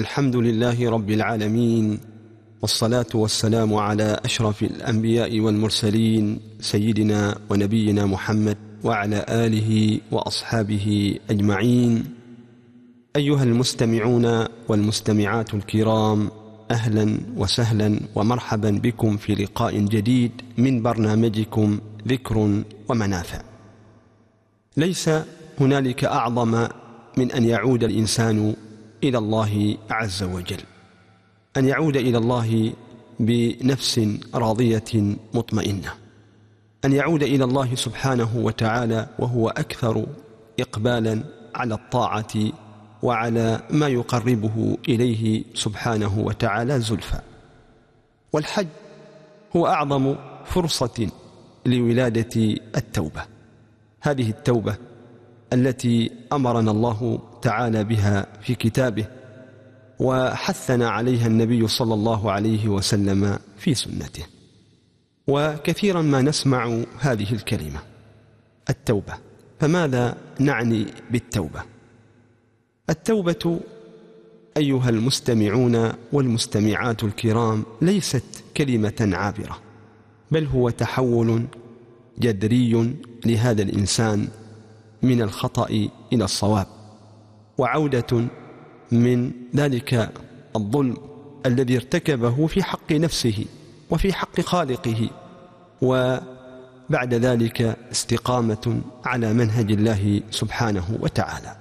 الحمد لله رب العالمين، والصلاة والسلام على أشرف الأنبياء والمرسلين سيدنا ونبينا محمد وعلى آله وأصحابه أجمعين. أيها المستمعون والمستمعات الكرام، أهلا وسهلا ومرحبا بكم في لقاء جديد من برنامجكم ذكر ومنافع. ليس هنالك أعظم من أن يعود الإنسان إلى الله عز وجل، أن يعود إلى الله بنفس راضية مطمئنة، أن يعود إلى الله سبحانه وتعالى وهو أكثر إقبالا على الطاعة وعلى ما يقربه إليه سبحانه وتعالى زلفى. والحج هو أعظم فرصة لولادة التوبة، هذه التوبة التي أمرنا الله تعالى بها في كتابه وحثنا عليها النبي صلى الله عليه وسلم في سنته. وكثيرا ما نسمع هذه الكلمة التوبة، فماذا نعني بالتوبة؟ التوبة أيها المستمعون والمستمعات الكرام ليست كلمة عابرة، بل هو تحول جذري لهذا الإنسان من الخطأ إلى الصواب، وعودة من ذلك الظلم الذي ارتكبه في حق نفسه وفي حق خالقه، وبعد ذلك استقامة على منهج الله سبحانه وتعالى.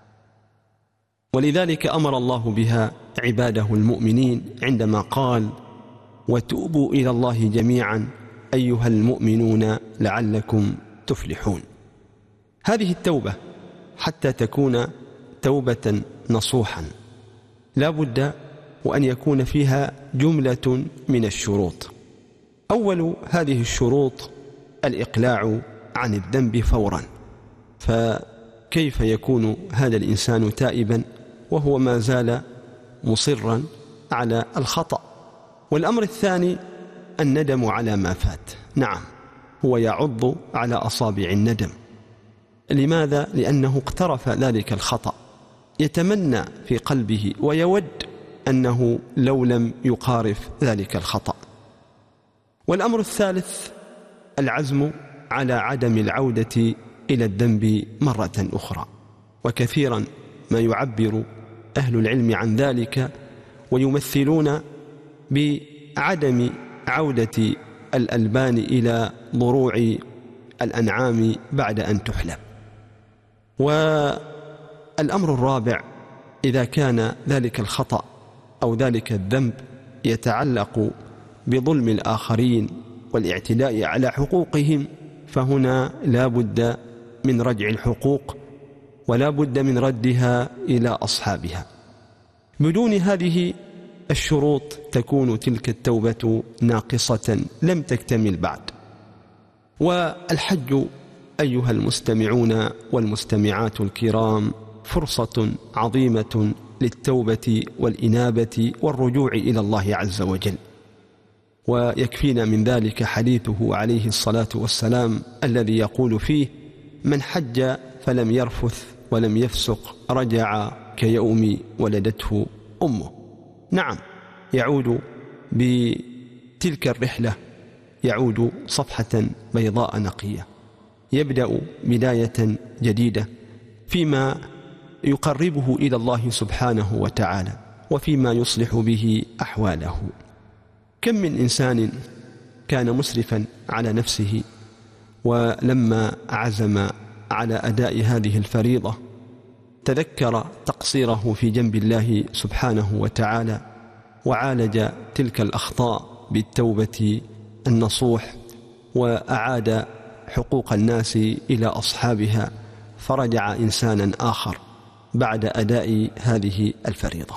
ولذلك أمر الله بها عباده المؤمنين عندما قال: وتوبوا إلى الله جميعا أيها المؤمنون لعلكم تفلحون. هذه التوبة حتى تكون توبة نصوحا لا بد وأن يكون فيها جملة من الشروط. أول هذه الشروط الإقلاع عن الذنب فورا، فكيف يكون هذا الإنسان تائبا وهو ما زال مصرا على الخطأ؟ والأمر الثاني الندم على ما فات. نعم، هو يعض على أصابع الندم. لماذا؟ لأنه اقترف ذلك الخطأ، يتمنى في قلبه ويود أنه لو لم يقارف ذلك الخطأ. والأمر الثالث العزم على عدم العودة إلى الذنب مرة أخرى، وكثيرا ما يعبر أهل العلم عن ذلك ويمثلون بعدم عودة الألبان إلى ضروع الأنعام بعد أن تحلب. والأمر الرابع إذا كان ذلك الخطأ أو ذلك الذنب يتعلق بظلم الآخرين والاعتداء على حقوقهم، فهنا لا بد من رجع الحقوق ولا بد من ردها إلى أصحابها. بدون هذه الشروط تكون تلك التوبة ناقصة لم تكتمل بعد. والحج أيها المستمعون والمستمعات الكرام فرصة عظيمة للتوبة والإنابة والرجوع إلى الله عز وجل. ويكفينا من ذلك حديثه عليه الصلاة والسلام الذي يقول فيه: من حج فلم يرفث ولم يفسق رجع كيوم ولدته أمه. نعم، يعود بتلك الرحلة، يعود صفحة بيضاء نقية، يبدأ بداية جديدة فيما يقربه إلى الله سبحانه وتعالى وفيما يصلح به أحواله. كم من إنسان كان مسرفا على نفسه، ولما عزم على أداء هذه الفريضة تذكر تقصيره في جنب الله سبحانه وتعالى وعالج تلك الأخطاء بالتوبة النصوح، وأعاد حقوق الناس إلى أصحابها، فرجع إنسانا آخر بعد أداء هذه الفريضة،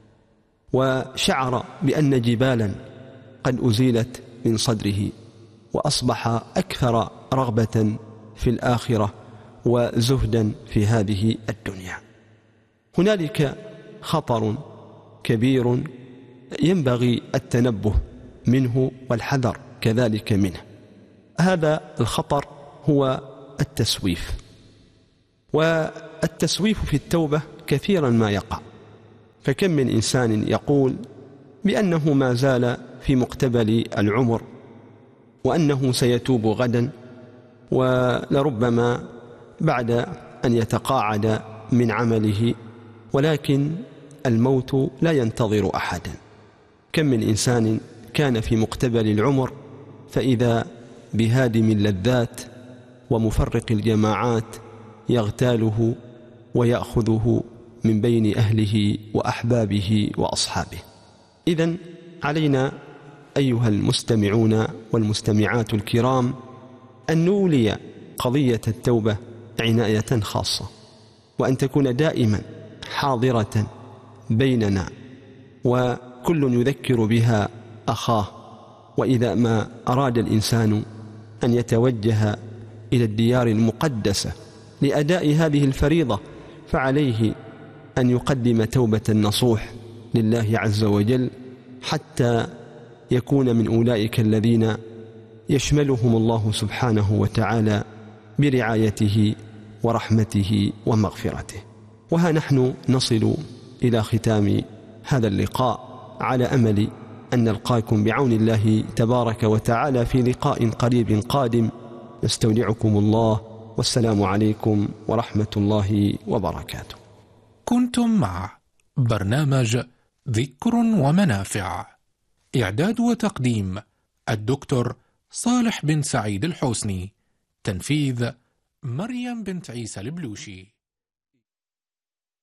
وشعر بأن جبالا قد أزيلت من صدره، وأصبح أكثر رغبة في الآخرة وزهدا في هذه الدنيا. هنالك خطر كبير ينبغي التنبه منه والحذر كذلك منه. هذا الخطر هو التسويف. والتسويف في التوبة كثيرا ما يقع، فكم من إنسان يقول بأنه ما زال في مقتبل العمر وأنه سيتوب غدا، ولربما بعد أن يتقاعد من عمله، ولكن الموت لا ينتظر أحدا. كم من إنسان كان في مقتبل العمر فإذا بهادم اللذات ومفرق الجماعات يغتاله ويأخذه من بين أهله وأحبابه وأصحابه. إذن علينا أيها المستمعون والمستمعات الكرام أن نولي قضية التوبة عناية خاصة، وأن تكون دائما حاضرة بيننا، وكل يذكر بها أخاه. وإذا ما أراد الإنسان أن يتوجه إلى الديار المقدسة لأداء هذه الفريضة فعليه أن يقدم توبة نصوح لله عز وجل، حتى يكون من أولئك الذين يشملهم الله سبحانه وتعالى برعايته ورحمته ومغفرته. وها نحن نصل إلى ختام هذا اللقاء، على أمل أن نلقاكم بعون الله تبارك وتعالى في لقاء قريب قادم. نستودعكم الله، والسلام عليكم ورحمة الله وبركاته. كنتم مع برنامج ذكر ومنافع، إعداد وتقديم الدكتور صالح بن سعيد الحوسني، تنفيذ مريم بنت عيسى البلوشي.